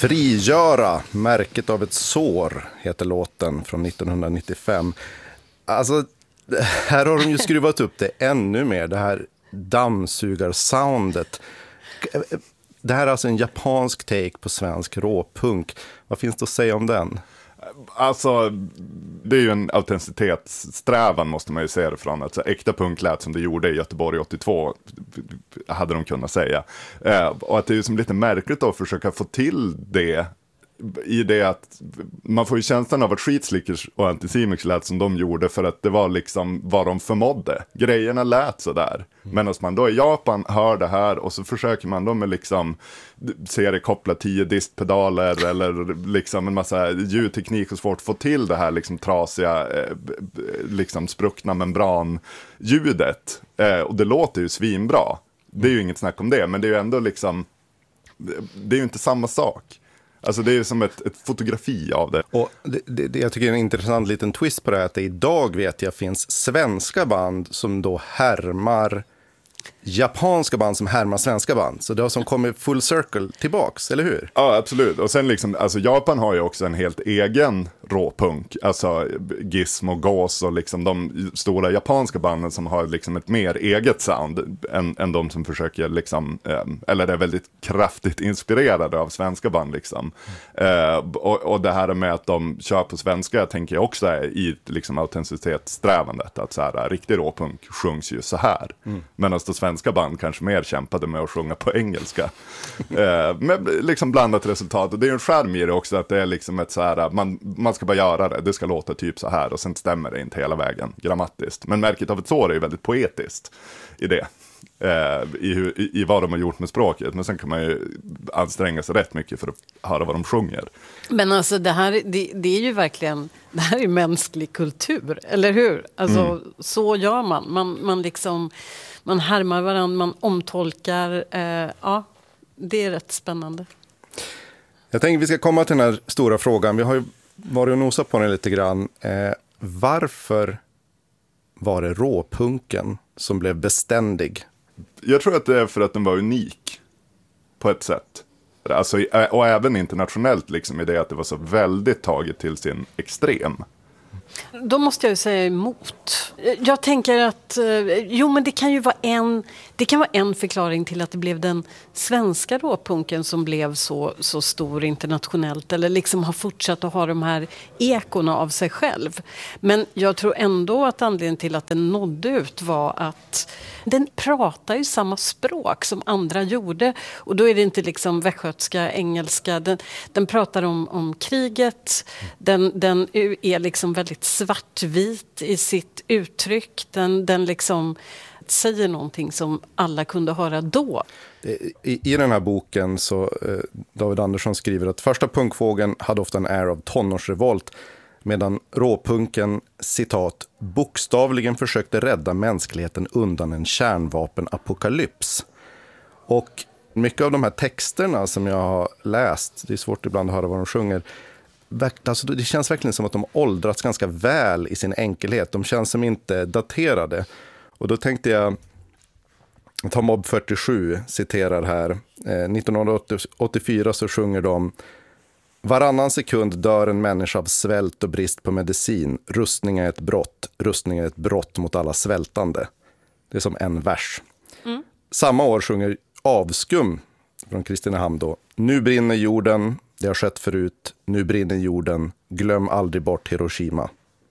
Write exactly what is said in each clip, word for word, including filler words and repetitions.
Frigöra, märket av ett sår, heter låten från nittonhundranittiofem. Alltså, här har de ju skruvat upp det ännu mer, det här dammsugarsoundet. Det här är alltså en japansk take på svensk råpunk. Vad finns det att säga om den? Alltså, det är ju en autenticitetssträvan måste man ju se det från. Alltså, äkta punk lät som det gjorde i Göteborg åttiotvå, hade de kunnat säga. Eh, och att det är ju som lite märkligt att försöka få till det i det att man får ju känslan av att Skitslickers och Anticimex lät som de gjorde för att det var liksom vad de förmådde. Grejerna lät så där. Mm. Medan man då i Japan hör det här och så försöker man då med liksom seriekoppla tio distpedaler eller liksom en massa ljudteknik och svårt att få till det här liksom trasiga eh, liksom spruckna membran-ljudet. Eh, och det låter ju svinbra. Det är ju inget snack om det, men det är ju ändå liksom det är ju inte samma sak. Alltså det är ju som ett, ett fotografi av det. Och det, det, jag tycker det är en intressant liten twist på det här, att det idag vet jag finns svenska band som då härmar japanska band som härmar svenska band. Så det har som kommit full circle tillbaks, eller hur? Ja, absolut. Och sen liksom, alltså Japan har ju också en helt egen råpunk. Alltså Gizmo, Gås och liksom de stora japanska banden som har liksom ett mer eget sound än, än de som försöker liksom, eh, eller är väldigt kraftigt inspirerade av svenska band liksom. Eh, och, och det här med att de kör på svenska tänker jag också är i liksom autenticitetssträvandet. Att så här, riktig råpunk sjungs ju så här. Mm. Medan då svenska band kanske mer kämpade med att sjunga på engelska. eh, med liksom blandat resultat. Och det är en skärm i det också, att det är liksom ett så här, man, man ska bara göra det. Det ska låta typ så här och sen stämmer det inte hela vägen grammatiskt. Men märket av ett sår är ju väldigt poetiskt i det. Eh, i, i, I vad de har gjort med språket. Men sen kan man ju anstränga sig rätt mycket för att höra vad de sjunger. Men alltså det här, det, det är ju verkligen, det här är mänsklig kultur, eller hur? Alltså mm. så gör man. Man, man liksom, man härmar varandra, man omtolkar. Eh, ja, det är rätt spännande. Jag tänker vi ska komma till den här stora frågan. Vi har ju varit och nosat på den lite grann. Eh, varför var det råpunken som blev beständig? Jag tror att det är för att den var unik på ett sätt. Alltså, och även internationellt liksom, i det att det var så väldigt taget till sin extrem. Då måste jag ju säga emot. Jag tänker att jo, men det kan ju vara en det kan vara en förklaring till att det blev den svenska råpunken som blev så så stor internationellt, eller liksom har fortsatt att ha de här ekorna av sig själv. Men jag tror ändå att anledningen till att den nådde ut var att den pratar ju samma språk som andra gjorde, och då är det inte liksom västgötska, engelska, den, den pratar om, om kriget, den, den är liksom väldigt svartvit i sitt uttryck, den, den liksom säger någonting som alla kunde höra då. I, i den här boken så eh, David Andersson skriver att första punkfågeln hade ofta en air av tonårsrevolt, medan råpunken, citat, bokstavligen försökte rädda mänskligheten undan en kärnvapenapokalyps. Och mycket av de här texterna som jag har läst, det är svårt ibland att höra vad de sjunger, alltså det känns verkligen som att de åldrats ganska väl i sin enkelhet. De känns som inte daterade. Och då tänkte jag ta Mobb fyrtiosju, citerar här. Eh, nittonhundraåttiofyra så sjunger de: varannan sekund dör en människa av svält och brist på medicin. Rustning är ett brott. Rustning är ett brott mot alla svältande. Det är som en vers. Mm. Samma år sjunger Avskum från Kristinehamn då: nu brinner jorden, det har skett förut, nu brinner jorden, glöm aldrig bort Hiroshima.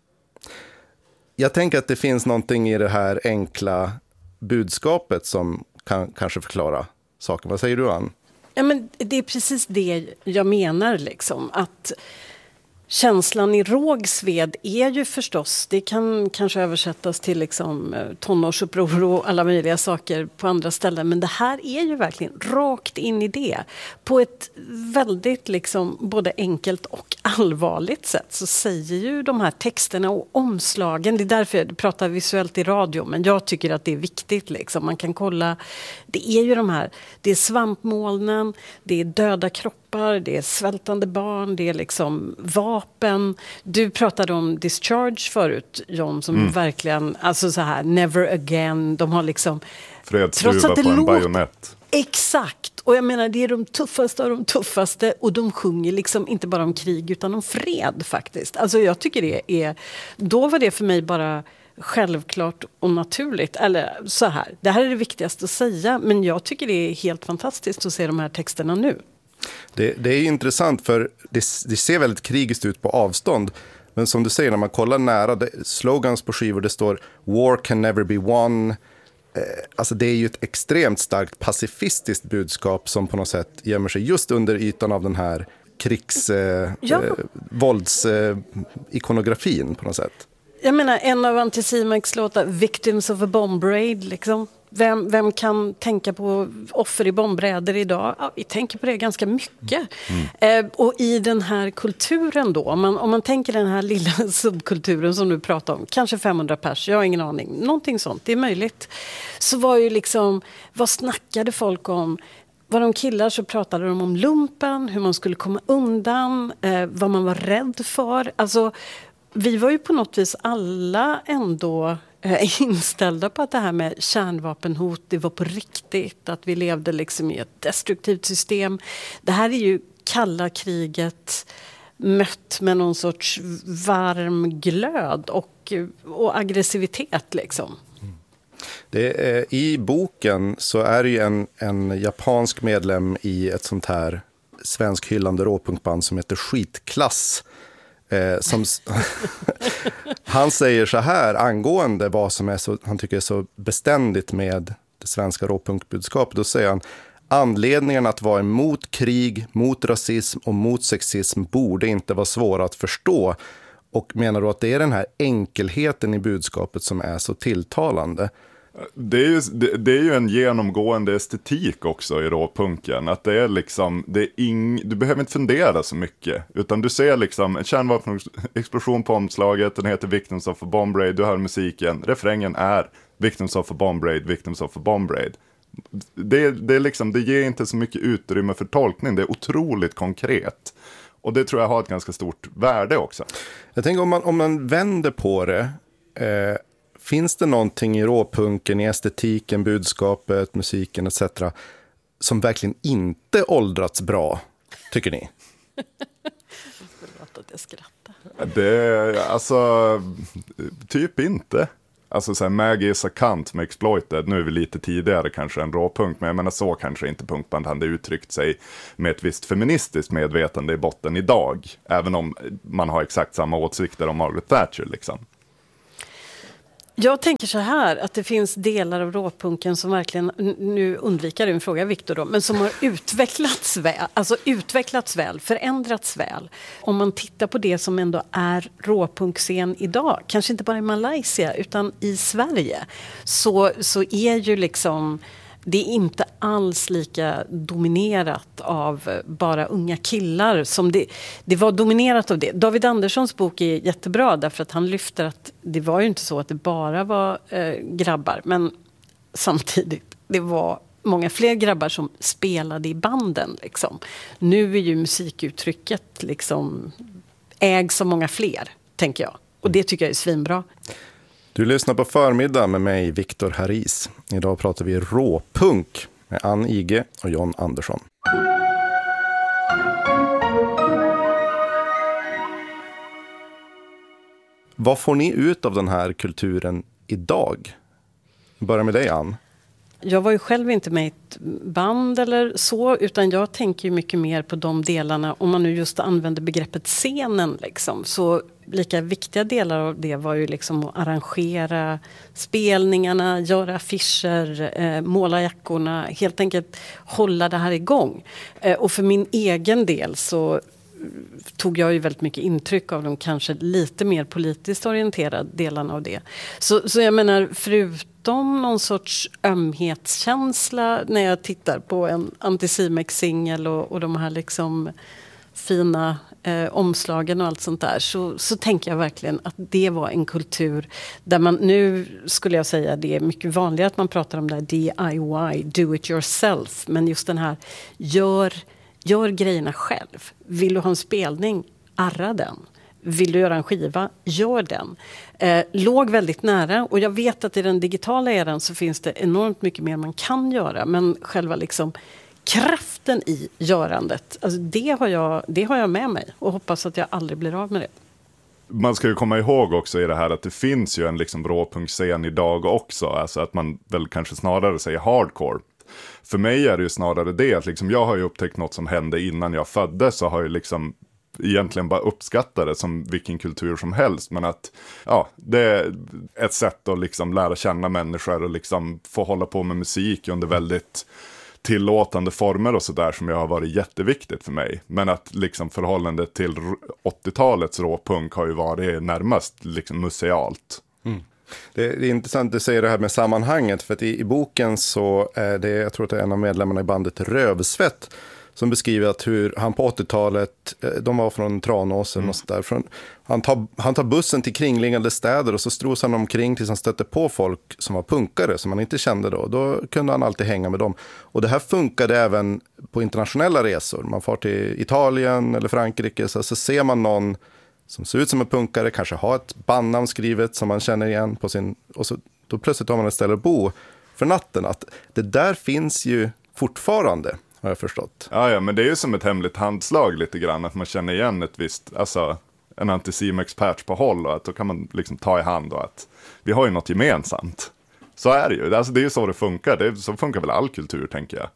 Jag tänker att det finns någonting i det här enkla budskapet som kan kanske förklara saken. Vad säger du, Ann? Ja, men det är precis det jag menar, liksom, att känslan i Rågsved är ju förstås, det kan kanske översättas till liksom tonårsuppror och alla möjliga saker på andra ställen, men det här är ju verkligen rakt in i det. På ett väldigt liksom både enkelt och allvarligt sätt så säger ju de här texterna och omslagen, det är därför jag pratar visuellt i radio, men jag tycker att det är viktigt liksom. Man kan kolla, det är ju de här, det är svampmolnen, det är döda kroppar, det är svältande barn, det är liksom vapen. Du pratade om Discharge förut, John, som mm. verkligen, alltså så här, never again, de har liksom fredsduva på en låter, bajonett. Exakt, och jag menar det är de tuffaste av de tuffaste och de sjunger liksom inte bara om krig utan om fred faktiskt. Alltså jag tycker det är, då var det för mig bara självklart och naturligt. Eller så här, det här är det viktigaste att säga, men jag tycker det är helt fantastiskt att se de här texterna nu. Det, det är intressant för det, det ser väldigt krigiskt ut på avstånd. Men som du säger, när man kollar nära, det, slogans på skivor, det står War can never be won. Eh, alltså det är ju ett extremt starkt pacifistiskt budskap som på något sätt gömmer sig just under ytan av den här krigs, eh, ja. eh, våldsikonografin eh, på något sätt. Jag menar, en av Anticimex låtar, Victims of a Bomb Raid, liksom. Vem, vem kan tänka på offer i bombräder idag? Ja, vi tänker på det ganska mycket. Mm. Eh, och i den här kulturen då, om man, om man tänker den här lilla subkulturen som du pratar om, kanske femhundra pers, jag har ingen aning, någonting sånt, det är möjligt. Så var ju liksom, vad snackade folk om? Var de killar så pratade de om lumpen, hur man skulle komma undan, eh, vad man var rädd för. Alltså, vi var ju på något vis alla ändå eh, inställda på att det här med kärnvapenhot, det var på riktigt, att vi levde liksom i ett destruktivt system. Det här är ju kalla kriget mött med någon sorts varm glöd och, och aggressivitet liksom. Det är, i boken så är det ju en, en japansk medlem i ett sånt här svensk hyllande råpunkband som heter Skitklass. Eh, som, han säger så här angående vad som är så, han tycker är så beständigt med det svenska råpunkbudskapet. Då säger han: anledningen att vara emot krig, mot rasism och mot sexism borde inte vara svåra att förstå. Och menar då att det är den här enkelheten i budskapet som är så tilltalande. Det är, ju, det, det är ju en genomgående estetik också i råpunken. Att det är liksom, det är ing, du behöver inte fundera så mycket. Utan du ser liksom en kärnvapenexplosion på omslaget. Den heter Victims of a Bomb Raid. Du hör musiken. Refrängen är Victims of a Bomb Raid, Victims of a Bomb Raid. Det, det, är liksom, det ger inte så mycket utrymme för tolkning. Det är otroligt konkret. Och det tror jag har ett ganska stort värde också. Jag tänker om man, om man vänder på det... Eh... Finns det någonting i råpunken, i estetiken, budskapet, musiken et cetera som verkligen inte åldrats bra, tycker ni? Förlåt att jag skrattar. Det, alltså, typ inte. Alltså så här, Maggie is a cunt med Exploited, nu är vi lite tidigare kanske än råpunk, men jag menar så kanske inte punkband hade uttryckt sig med ett visst feministiskt medvetande i botten idag, även om man har exakt samma åsikter om Margaret Thatcher liksom. Jag tänker så här, att det finns delar av råpunken som verkligen, nu undviker du en fråga Victor då, men som har utvecklats väl, alltså utvecklats väl, förändrats väl. Om man tittar på det som ändå är råpunkscen idag, kanske inte bara i Malaysia utan i Sverige, så, så är ju liksom, det är inte alls lika dominerat av bara unga killar som det, det var dominerat av det. David Anderssons bok är jättebra därför att han lyfter att det var ju inte så att det bara var eh, grabbar, men samtidigt det var många fler grabbar som spelade i banden liksom. Nu är ju musikuttrycket liksom ägs av många fler, tänker jag. Och det tycker jag är svinbra. Du lyssnar på Förmiddag med mig, Viktor Haris. Idag pratar vi råpunk med Ann Ige och John Andersson. Vad får ni ut av den här kulturen idag? Börja med dig, Ann. Jag var ju själv inte med i ett band eller så, utan jag tänker ju mycket mer på de delarna, om man nu just använder begreppet scenen liksom, så lika viktiga delar av det var ju liksom att arrangera spelningarna, göra affischer, eh, måla jackorna, helt enkelt hålla det här igång. Eh, och för min egen del så tog jag ju väldigt mycket intryck av de kanske lite mer politiskt orienterade delarna av det. Så, så jag menar, förutom någon sorts ömhetskänsla när jag tittar på en Anticimex-singel och, och de här liksom fina eh, omslagen och allt sånt där, så, så tänker jag verkligen att det var en kultur där man, nu skulle jag säga det är mycket vanligare att man pratar om det här D I Y, do it yourself, men just den här, gör Gör grejerna själv. Vill du ha en spelning? Arra den. vill du göra en skiva, gör den. Eh, låg väldigt nära, och jag vet att i den digitala eran så finns det enormt mycket mer man kan göra, men själva liksom kraften i görandet, alltså det har jag, det har jag med mig och hoppas att jag aldrig blir av med det. Man ska ju komma ihåg också i det här att det finns ju en liksom råpunkscen idag också, alltså att man väl kanske snarare säger hardcore. För mig är det ju snarare det att liksom jag har ju upptäckt något som hände innan jag föddes, så har ju liksom egentligen bara uppskattat det som vilken kultur som helst, men att ja, det är ett sätt att liksom lära känna människor och liksom få hålla på med musik under väldigt tillåtande former och sådär, som jag har varit jätteviktigt för mig. Men att liksom förhållandet till åttiotalets råpunk har ju varit närmast liksom musealt. Mm. Det är intressant att du säger det här med sammanhanget, för att i, i boken så är det, jag tror att det är en av medlemmarna i bandet Rövsvett som beskriver att hur han på åttiotalet, de var från Tranåsen mm. och så där, från, han, tar, han tar bussen till kringliggande städer och så strosar han omkring tills han stötte på folk som var punkare som han inte kände då. Då kunde han alltid hänga med dem. Och det här funkade även på internationella resor. Man får till Italien eller Frankrike, så, så ser man någon som ser ut som en punkare, kanske har ett bandnamn skrivet som man känner igen på sin, och så, då plötsligt har man ett ställe att bo för natten. Att det där finns ju fortfarande, har jag förstått. Ja, ja, men det är ju som ett hemligt handslag lite grann, att man känner igen ett visst, alltså en Anticimex-patch på håll, och att då kan man liksom ta i hand och att vi har ju något gemensamt. Så är det ju, alltså det är ju så det funkar, det är, så funkar väl all kultur, tänker jag.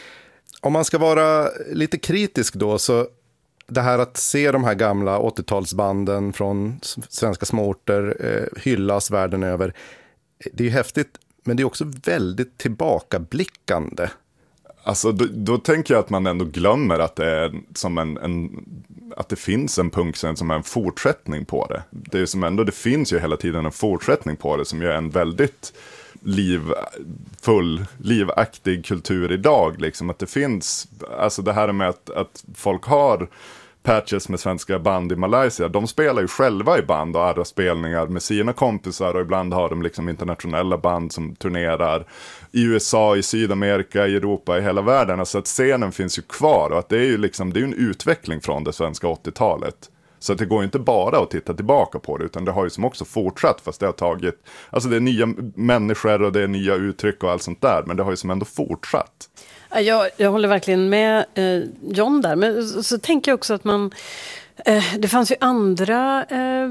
Om man ska vara lite kritisk då, så det här att se de här gamla åttiotalsbanden från svenska småorter eh, hyllas världen över, det är ju häftigt, men det är också väldigt tillbakablickande. Alltså då, då tänker jag att man ändå glömmer att det är som en, en att det finns en punkscen som är en fortsättning på det. Det är som ändå, det finns ju hela tiden en fortsättning på det som är en väldigt livfull, livaktig kultur idag, liksom att det finns, alltså det här med att, att folk har patches med svenska band i Malaysia, de spelar ju själva i band och andra spelningar med sina kompisar, och ibland har de liksom internationella band som turnerar i U S A, i Sydamerika, i Europa, i hela världen. Alltså att scenen finns ju kvar, och att det är ju liksom, det är en utveckling från det svenska åttiotalet. Så att det går inte bara att titta tillbaka på det, utan det har ju som också fortsatt, fast det har tagit, alltså det är nya människor och det är nya uttryck och allt sånt där, men det har ju som ändå fortsatt. Jag, jag håller verkligen med eh, John där, men så, så tänker jag också att man, eh, det fanns ju andra eh,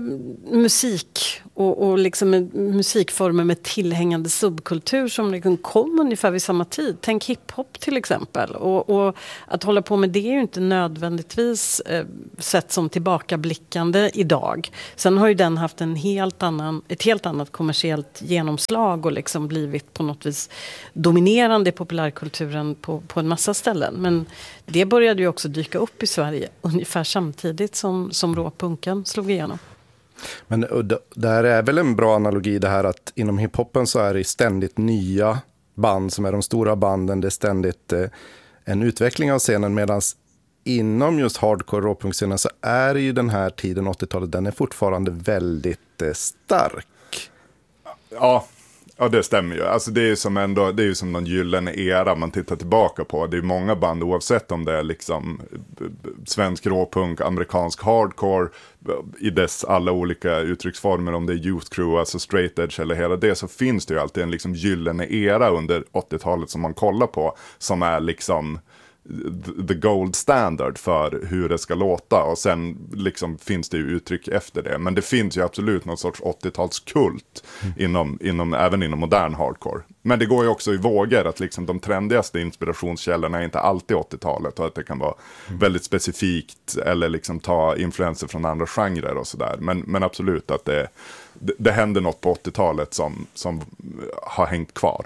musik och, och liksom musikformer med tillhängande subkultur som liksom kom ungefär vid samma tid. Tänk hiphop till exempel, och, och att hålla på med det är ju inte nödvändigtvis eh, sett som tillbakablickande idag. Sen har ju den haft en helt annan, ett helt annat kommersiellt genomslag och liksom blivit på något vis dominerande i populärkulturen på, på en massa ställen. Men det började ju också dyka upp i Sverige ungefär samtidigt som, som råpunken slog igenom. Men det här är väl en bra analogi, det här att inom hiphopen så är det ständigt nya band som är de stora banden. Det är ständigt eh, en utveckling av scenen, medan inom just hardcore råpunkscenen så är ju den här tiden, åttiotalet, den är fortfarande väldigt eh, stark. Ja. Ja, det stämmer ju. Alltså det är ju som ändå, det är ju som någon gyllene era man tittar tillbaka på. Det är många band, oavsett om det är liksom svensk råpunk, amerikansk hardcore i dess alla olika uttrycksformer, om det är youth crew, alltså straight edge eller hela det, så finns det ju alltid en liksom gyllene era under åttiotalet som man kollar på, som är liksom the gold standard för hur det ska låta, och sen liksom finns det ju uttryck efter det, men det finns ju absolut någon sorts åttiotalskult mm. inom, inom, även inom modern hardcore, men det går ju också i vågor att liksom de trendigaste inspirationskällorna är inte alltid åttiotalet, och att det kan vara mm. väldigt specifikt eller liksom ta influenser från andra genrer och sådär, men, men absolut att det, det, det händer något på åttiotalet som, som har hängt kvar.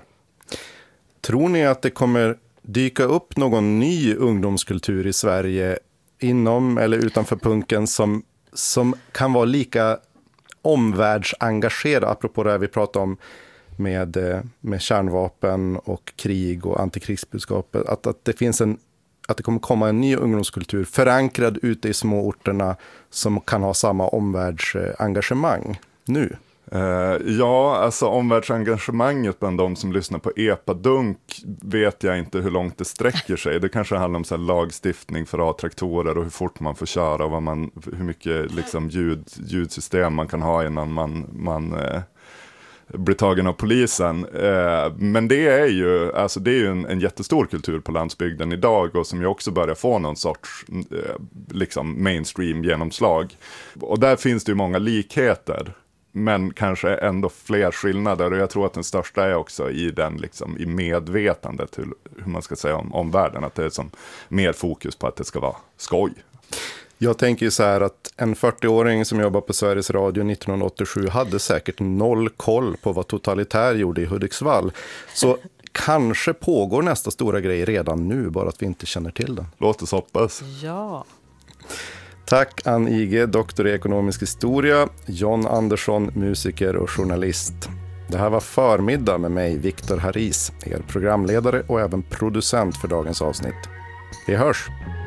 Tror ni att det kommer dyka upp någon ny ungdomskultur i Sverige inom eller utanför punken som, som kan vara lika omvärldsengagerad, apropå det här vi pratar om med, med kärnvapen och krig och antikrigsbudskapet, att, att det finns en, att det kommer komma en ny ungdomskultur förankrad ute i små orterna som kan ha samma omvärldsengagemang nu? Uh, ja, alltså omvärldsengagemanget bland de som lyssnar på epadunk vet jag inte hur långt det sträcker sig. Det kanske handlar om så här lagstiftning för A-traktorer och hur fort man får köra och vad man, hur mycket liksom, ljud, ljudsystem man kan ha innan man, man uh, blir tagen av polisen. Uh, men det är ju, alltså, det är ju en, en jättestor kultur på landsbygden idag och som ju också börjar få någon sorts uh, liksom mainstream genomslag. Och där finns det ju många likheter. Men kanske ändå fler skillnader och jag tror att den största är också i den liksom, i medvetandet hur, hur man ska säga om, om världen. Att det är som mer fokus på att det ska vara skoj. Jag tänker ju så här att en fyrtioåring som jobbar på Sveriges Radio nittonhundraåttiosju hade säkert noll koll på vad Totalitär gjorde i Hudiksvall. Så kanske pågår nästa stora grej redan nu, bara att vi inte känner till den. Låt oss hoppas. Ja. Tack Ann Ige, doktor i ekonomisk historia, John Andersson, musiker och journalist. Det här var Förmiddag med mig, Viktor Haris, er programledare och även producent för dagens avsnitt. Vi hörs!